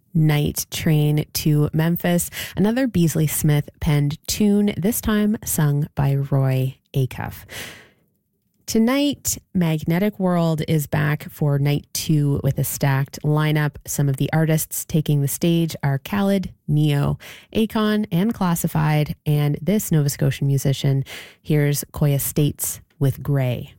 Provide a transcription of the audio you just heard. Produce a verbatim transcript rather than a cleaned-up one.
Night Train to Memphis, another Beasley Smith penned tune, this time sung by Roy Acuff. Tonight, Magnetic World is back for night two with a stacked lineup. Some of the artists taking the stage are Khalid, Neo, Akon, and Classified, and this Nova Scotian musician. Here's Koya States with Gray.